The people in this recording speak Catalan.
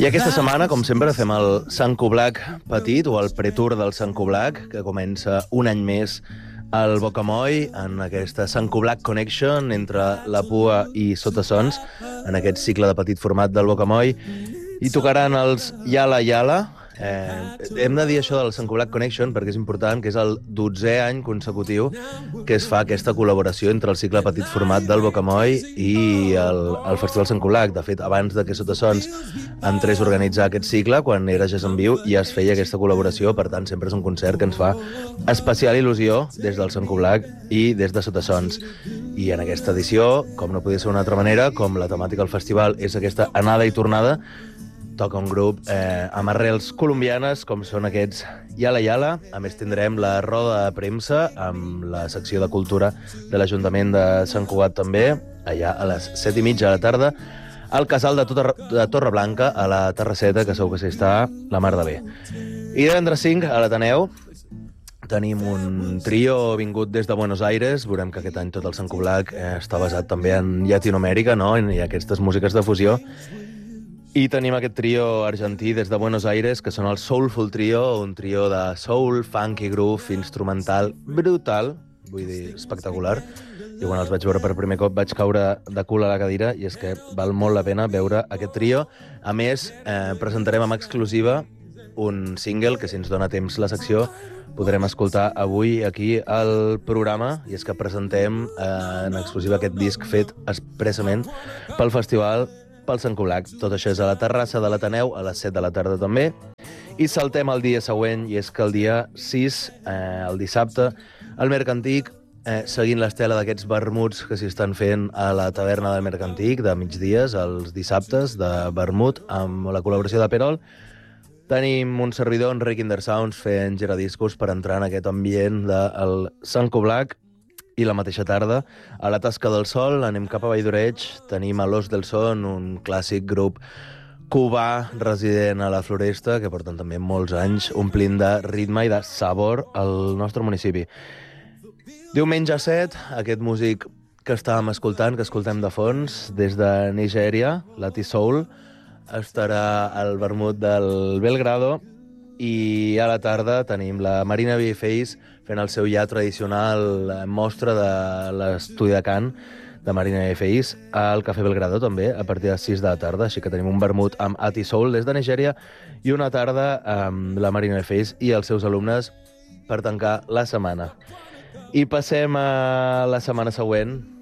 I aquesta setmana, com sempre, fem el Sanku Black petit, o el pretour del Sanku Black, que comença un any més al Bocamoll, en aquesta Sanku Black Connection entre la Pua i Sotasons, en aquest cicle de petit format del Bocamoll, i tocaran els Yala Yala. Hem de dir això del Sanku Black Connection perquè és important, que és el 12è any consecutiu que es fa aquesta col·laboració entre el cicle petit format del Bocamoll i el Festival Sanku Black. De fet, abans de que Sotasons entrés a organitzar aquest cicle, quan era Jazz en Viu, ja es feia aquesta col·laboració, per tant, sempre és un concert que ens fa especial il·lusió des del Sanku Black i des de Sotasons. I en aquesta edició, com no podia ser d'una altra manera, com la temàtica del festival és aquesta anada i tornada, toca un grup amb arrels colombianes, com són aquests Yala Yala. A més, tindrem la roda de premsa amb la secció de cultura de l'Ajuntament de Sant Cugat també, allà a les 7:30 de la tarda, al casal de Torreblanca, a la Terrasseta, que segur que s'hi està la mar de bé. I divendres 5, a l'Ateneu, tenim un trio vingut des de Buenos Aires. Veurem que aquest any tot el Sanku Black està basat també en Llatinoamèrica, no? I aquestes músiques de fusió. I tenim aquest trio argentí des de Buenos Aires, que són el Soulful Trio, un trio de soul, funky, groove, instrumental, brutal, vull dir, espectacular. I quan els vaig veure per primer cop vaig caure de cul a la cadira, i és que val molt la pena veure aquest trio. A més, presentarem amb exclusiva un single que, si ens dona temps la secció, podrem escoltar avui aquí al programa, i és que presentem en exclusiva aquest disc fet expressament pel festival, pel Sanku Black. Tot això és a la terrassa de l'Ateneu a les 7 de la tarda també. I saltem al dia següent, i és que el dia 6, el dissabte, al Mercantic, seguint l'estela d'aquests vermuts que s'hi estan fent a la taverna del Mercantic de migdies, els dissabtes de vermut, amb la col·laboració de Perol, tenim un servidor, Enric Indersounds, fent giradiscos per entrar en aquest ambient del Sanku Black. I la mateixa tarda, a la Tasca del Sol, anem cap a Valldoreig, tenim a Los del Son, un clàssic grup cubà resident a la Floresta, que porten també molts anys omplint de ritme i de sabor al nostre municipi. Diumenge 7, aquest músic que estàvem escoltant, que escoltem de fons, des de Nigèria, Lati Soul, estarà al vermut del Belgrado, i a la tarda tenim la Marina Face fent el seu ja tradicional mostra de l'estudi de cant de Marina Face al Cafè Belgrado també, a partir de les 6 de la tarda. Així que tenim un vermut amb Ati Soul des de Nigèria i una tarda amb la Marina Face i els seus alumnes per tancar la setmana. I passem a la setmana següent,